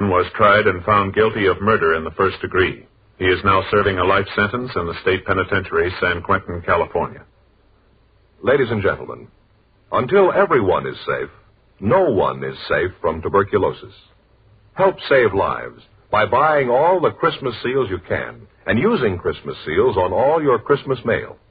was tried and found guilty of murder in the first degree. He is now serving a life sentence in the state penitentiary, San Quentin, California. Ladies and gentlemen, until everyone is safe, no one is safe from tuberculosis. Help save lives by buying all the Christmas seals you can and using Christmas seals on all your Christmas mail.